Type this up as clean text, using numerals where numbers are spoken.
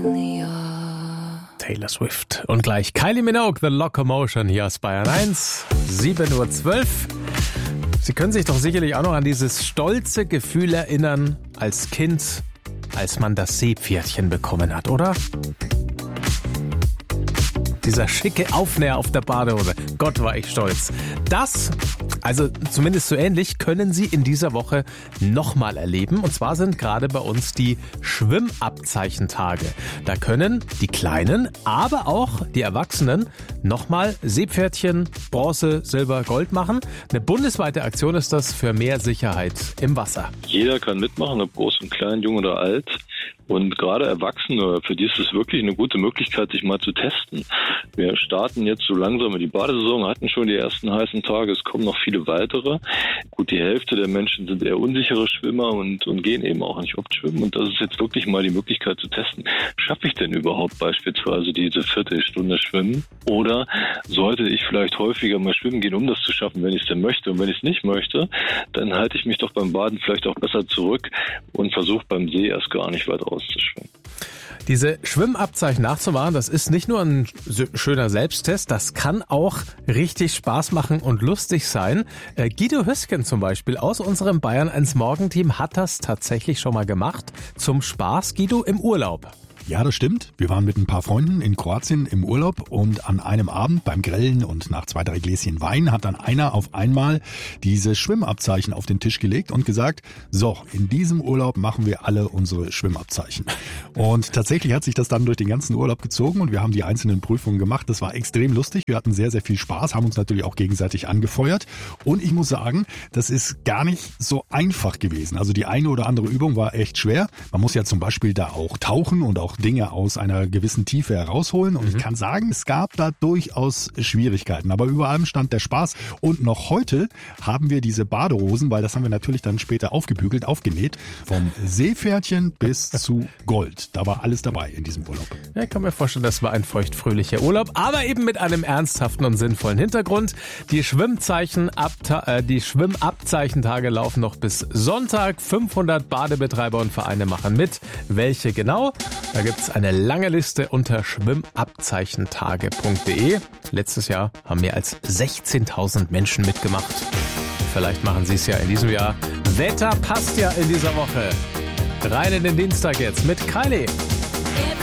Taylor Swift. Und gleich Kylie Minogue, The Locomotion hier aus Bayern 1, 7:12 Uhr. Sie können sich doch sicherlich auch noch an dieses stolze Gefühl erinnern als Kind, als man das Seepferdchen bekommen hat, oder? Dieser schicke Aufnäher auf der Badehose. Gott, war ich stolz. Das, also zumindest so ähnlich, können Sie in dieser Woche nochmal erleben. Und zwar sind gerade bei uns die Schwimmabzeichentage. Da können die Kleinen, aber auch die Erwachsenen nochmal Seepferdchen, Bronze, Silber, Gold machen. Eine bundesweite Aktion ist das für mehr Sicherheit im Wasser. Jeder kann mitmachen, ob groß und klein, jung oder alt. Und gerade Erwachsene, für die ist es wirklich eine gute Möglichkeit, sich mal zu testen. Wir starten jetzt so langsam in die Badesaison, hatten schon die ersten heißen Tage, es kommen noch viele weitere. Gut, die Hälfte der Menschen sind eher unsichere Schwimmer und gehen eben auch nicht oft schwimmen. Und das ist jetzt wirklich mal die Möglichkeit zu testen. Schaffe ich denn überhaupt beispielsweise diese Viertelstunde Schwimmen? Oder sollte ich vielleicht häufiger mal schwimmen gehen, um das zu schaffen, wenn ich es denn möchte? Und wenn ich es nicht möchte, dann halte ich mich doch beim Baden vielleicht auch besser zurück und versuche beim See erst gar nicht weiter auszuschwimmen. Diese Schwimmabzeichen nachzumachen, das ist nicht nur ein schöner Selbsttest, das kann auch richtig Spaß machen und lustig sein. Guido Hösken zum Beispiel aus unserem Bayern 1 Morgenteam hat das tatsächlich schon mal gemacht. Zum Spaß, Guido, im Urlaub. Ja, das stimmt. Wir waren mit ein paar Freunden in Kroatien im Urlaub und an einem Abend beim Grillen und nach 2, 3 Gläschen Wein hat dann einer auf einmal diese Schwimmabzeichen auf den Tisch gelegt und gesagt, so, in diesem Urlaub machen wir alle unsere Schwimmabzeichen. Und tatsächlich hat sich das dann durch den ganzen Urlaub gezogen und wir haben die einzelnen Prüfungen gemacht. Das war extrem lustig. Wir hatten sehr, sehr viel Spaß, haben uns natürlich auch gegenseitig angefeuert. Und ich muss sagen, das ist gar nicht so einfach gewesen. Also die eine oder andere Übung war echt schwer. Man muss ja zum Beispiel da auch tauchen und auch Dinge aus einer gewissen Tiefe herausholen. Und ich kann sagen, es gab da durchaus Schwierigkeiten. Aber über allem stand der Spaß. Und noch heute haben wir diese Badehosen, weil das haben wir natürlich dann später aufgebügelt, aufgenäht. Vom Seepferdchen bis zu Gold. Da war alles dabei in diesem Urlaub. Ja, ich kann mir vorstellen, das war ein feuchtfröhlicher Urlaub, aber eben mit einem ernsthaften und sinnvollen Hintergrund. Die Schwimmabzeichentage laufen noch bis Sonntag. 500 Badebetreiber und Vereine machen mit. Welche genau? Da gibt es eine lange Liste unter schwimmabzeichentage.de. Letztes Jahr haben mehr als 16.000 Menschen mitgemacht. Vielleicht machen sie es ja in diesem Jahr. Wetter passt ja in dieser Woche. Rein in den Dienstag jetzt mit Kylie.